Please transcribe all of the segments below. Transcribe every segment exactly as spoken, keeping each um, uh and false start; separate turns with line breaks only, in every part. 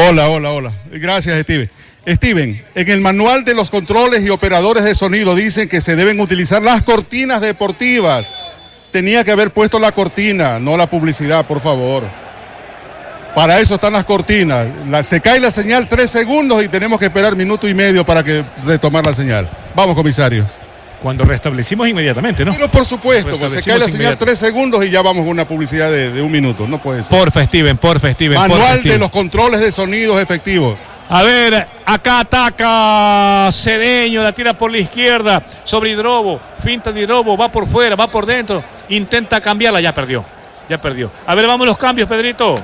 Hola, hola, hola. Gracias, Steven. Steven, en el manual de los controles y operadores de sonido dicen que se deben utilizar las cortinas deportivas. Tenía que haber puesto la cortina, no la publicidad, por favor. Para eso están las cortinas. La, se cae la señal tres segundos y tenemos que esperar minuto y medio para que retomar la señal. Vamos, comisario.
Cuando restablecimos inmediatamente, ¿no?
Pero por supuesto, pues se cae la señal tres segundos y ya vamos con una publicidad de, de un minuto. No puede ser.
Porfa, Steven, porfa, Steven.
Manual
porfa,
de
Steven.
los controles de sonidos efectivos.
A ver, acá ataca Cedeño, la tira por la izquierda sobre Hidrobo, finta de Hidrobo, va por fuera, va por dentro, intenta cambiarla, ya perdió, ya perdió. A ver, vamos los cambios, Pedrito.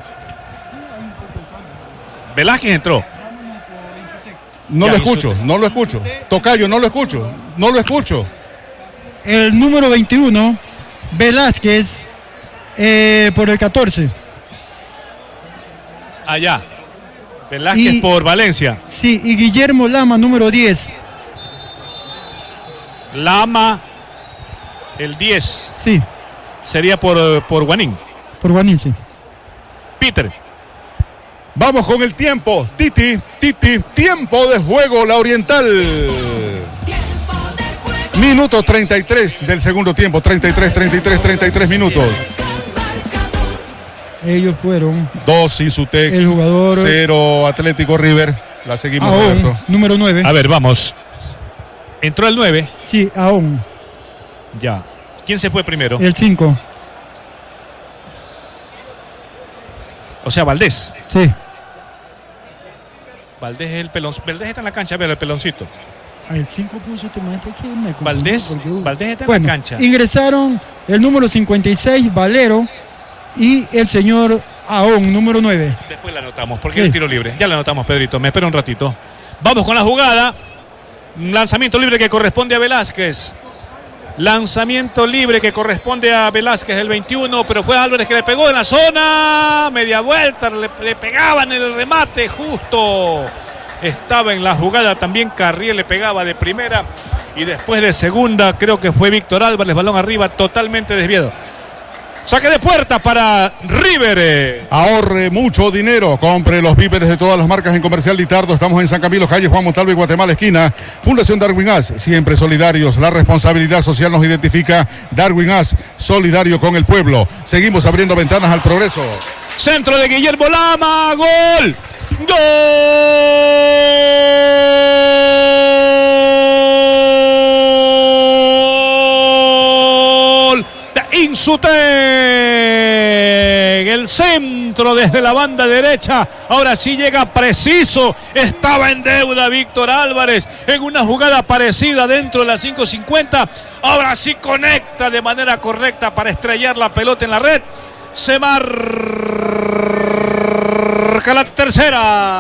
Velázquez entró.
No
Ya,
lo escucho,
insulte.
no lo escucho. Tocayo, no lo escucho, no lo escucho.
El número veintiuno, Velázquez, eh, por el catorce.
Allá. Velázquez
Y-
por Valencia.
Sí, y Guillermo Lama, número diez.
Lama, el diez,
Sí,
sería por, por Guanín.
por Guanín, sí.
Peter.
Vamos con el tiempo. Titi, Titi, tiempo de juego, la Oriental. Minuto treinta y tres del segundo tiempo. treinta y tres, treinta y tres, treinta y tres minutos.
Ellos fueron
Dos Insutec,
el jugador
cero Atlético River. La seguimos,
Aón,
Roberto.
número nueve.
A ver, vamos. Entró el nueve.
Sí, Aón,
Ya. ¿Quién se fue primero?
el cinco.
O sea, Valdés.
Sí,
Valdés es el pelón. Valdés está en la cancha, a ver el peloncito.
el cinco puso este maestro que me confundí
Valdés,
porque, uh,
Valdés está en
bueno,
la cancha.
ingresaron el número cincuenta y seis, Valero, y el señor Aón, número nueve.
Después la anotamos, porque
Sí.
es el tiro libre. Ya la anotamos, Pedrito. Me espera un ratito. Vamos con la jugada. Lanzamiento libre que corresponde a Velázquez. Lanzamiento libre que corresponde a Velázquez, el veintiuno, pero fue Álvarez que le pegó en la zona. Media vuelta, le, le pegaban en el remate justo. Estaba en la jugada también Carriel, le pegaba de primera. Y después de segunda, creo que fue Víctor Álvarez, balón arriba, totalmente desviado. Saque de puerta para River.
Ahorre mucho dinero, compre los víveres de todas las marcas en Comercial Litardo. Estamos en San Camilo, calle Juan Montalvo y Guatemala, esquina. Fundación Darwin As, siempre solidarios. La responsabilidad social nos identifica. Darwin As, solidario con el pueblo. Seguimos abriendo ventanas al progreso.
Centro de Guillermo Lama, gol. Gol de Insutec. El centro desde la banda derecha. Ahora sí llega preciso. Estaba en deuda Víctor Álvarez en una jugada parecida dentro de las cinco cincuenta. Ahora sí conecta de manera correcta para estrellar la pelota en la red. Se marca la tercera.